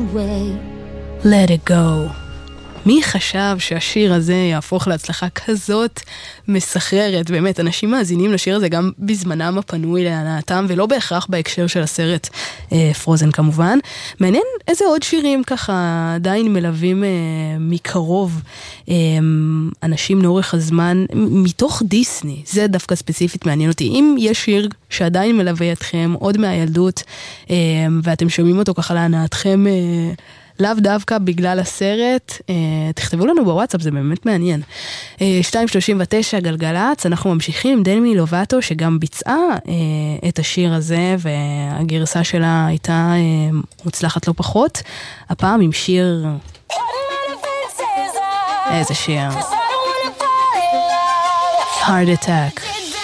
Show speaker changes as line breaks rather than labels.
away.
Let it go. מי חשב שהשיר הזה יהפוך להצלחה כזאת מסחררת? באמת, אנשים מאזינים לשיר הזה גם בזמנם הפנוי להנאתם, ולא בהכרח בהקשר של הסרט פרוזן כמובן. מעניין איזה עוד שירים ככה עדיין מלווים מקרוב אנשים לאורך הזמן, מתוך דיסני. זה דווקא ספציפית מעניין אותי. אם יש שיר שעדיין מלווה אתכם עוד מהילדות, ואתם שומעים אותו ככה להנאתכם לאו דווקא בגלל הסרט, תכתבו לנו בוואטסאפ, זה באמת מעניין. 2:39 גלגלץ, אנחנו ממשיכים עם דמי לובטו, שגם ביצעה את השיר הזה, והגרסה שלה הייתה מוצלחת לא פחות. הפעם עם שיר... איזה שיר? Heart Attack.